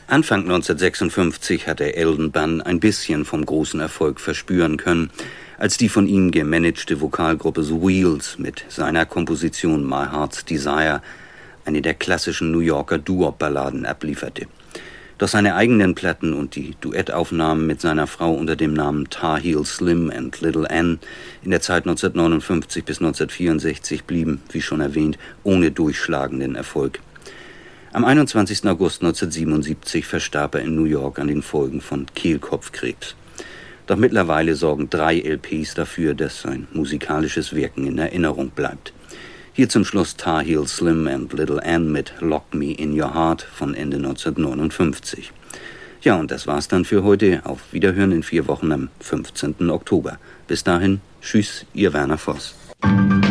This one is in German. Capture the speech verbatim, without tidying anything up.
Anfang neunzehnhundertsechsundfünfzig hatte Alden Bunn ein bisschen vom großen Erfolg verspüren können, als die von ihm gemanagte Vokalgruppe The Wheels mit seiner Komposition My Heart's Desire eine der klassischen New Yorker Doo-Wop-Balladen ablieferte. Doch seine eigenen Platten und die Duettaufnahmen mit seiner Frau unter dem Namen Tar Heel Slim and Little Ann in der Zeit neunzehnhundertneunundfünfzig bis neunzehnhundertvierundsechzig blieben, wie schon erwähnt, ohne durchschlagenden Erfolg. Am einundzwanzigsten August neunzehnhundertsiebenundsiebzig verstarb er in New York an den Folgen von Kehlkopfkrebs. Doch mittlerweile sorgen drei L Ps dafür, dass sein musikalisches Wirken in Erinnerung bleibt. Hier zum Schluss Tar Heel Slim and Little Ann mit Lock Me in Your Heart von Ende neunzehnhundertneunundfünfzig. Ja, und das war's dann für heute. Auf Wiederhören in vier Wochen am fünfzehnten Oktober. Bis dahin, tschüss, Ihr Werner Voss.